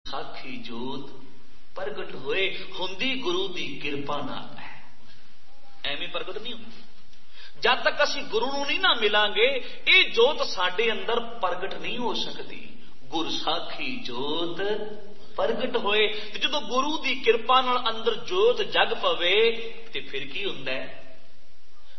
ਸਾਖੀ ਜੋਤ ਪ੍ਰਗਟ ਹੋਏ ਹੁੰਦੀ ਗੁਰੂ ਦੀ ਕਿਰਪਾ ਨਾਲ ਹੈ। ਐਵੇਂ ਪ੍ਰਗਟ ਨਹੀਂ ਹੁੰਦੀ। ਜਦ ਤੱਕ ਅਸੀਂ ਗੁਰੂ ਨੂੰ ਨਹੀਂ ਨਾ ਮਿਲਾਂਗੇ ਇਹ ਜੋਤ ਸਾਡੇ ਅੰਦਰ ਪ੍ਰਗਟ ਨਹੀਂ ਹੋ ਸਕਦੀ। ਗੁਰ ਸਾਖੀ ਜੋਤ ਪ੍ਰਗਟ ਹੋਏ। ਤੇ ਜਦੋਂ ਗੁਰੂ ਦੀ ਕਿਰਪਾ ਨਾਲ ਅੰਦਰ ਜੋਤ ਜਗ ਪਵੇ ਤੇ ਫਿਰ ਕੀ ਹੁੰਦਾ ਹੈ?